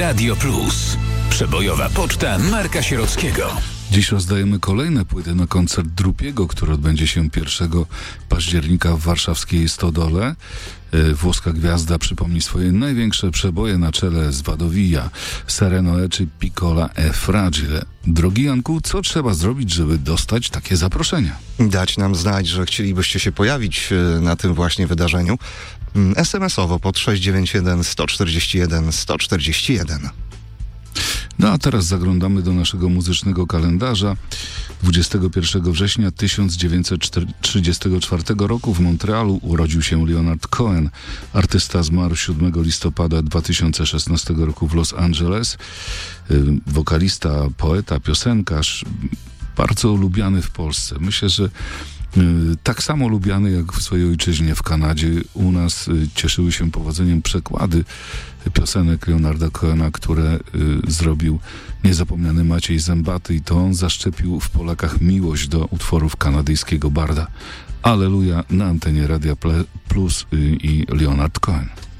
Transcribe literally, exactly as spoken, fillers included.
Radio Plus. Przebojowa poczta Marka Sierockiego. Dziś rozdajemy kolejne płyty na koncert Drupiego, który odbędzie się pierwszego października w warszawskiej Stodole. Włoska gwiazda przypomni swoje największe przeboje na czele z Wadowija, Sereno E czy Piccola e Fragile. Drogi Janku, co trzeba zrobić, żeby dostać takie zaproszenia? Dać nam znać, że chcielibyście się pojawić na tym właśnie wydarzeniu. es em esowo pod sześć dziewięć jeden sto czterdzieści jeden sto czterdzieści jeden. No a teraz zaglądamy do naszego muzycznego kalendarza. dwudziestego pierwszego września tysiąc dziewięćset trzydziestego czwartego roku w Montrealu urodził się Leonard Cohen. Artysta zmarł siódmego listopada dwa tysiące szesnastego roku w Los Angeles. Wokalista, poeta, piosenkarz, bardzo lubiany w Polsce. Myślę, że tak samo lubiany jak w swojej ojczyźnie w Kanadzie. U nas cieszyły się powodzeniem przekłady piosenek Leonarda Cohena, które y, zrobił niezapomniany Maciej Zębaty, i to on zaszczepił w Polakach miłość do utworów kanadyjskiego barda. Alleluja na antenie Radia Plus y, i Leonard Cohen.